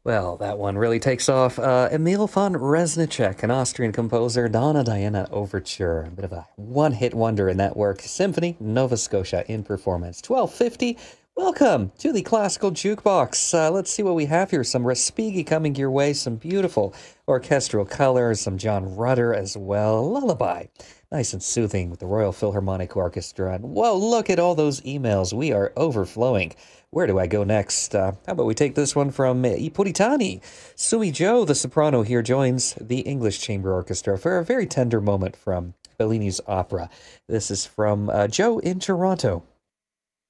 Well, that one really takes off. Emil von Reznicek, an Austrian composer, Donna Diana Overture. A bit of a one-hit wonder in that work. Symphony, Nova Scotia in performance. 1250. Welcome to the Classical Jukebox. Let's see what we have here. Some Respighi coming your way. Some beautiful orchestral colors. Some John Rutter as well. Lullaby. Nice and soothing with the Royal Philharmonic Orchestra. And whoa, look at all those emails. We are overflowing. Where do I go next? How about we take this one from I Puritani? Sui Joe, the soprano here, joins the English Chamber Orchestra for a very tender moment from Bellini's opera. This is from Joe in Toronto.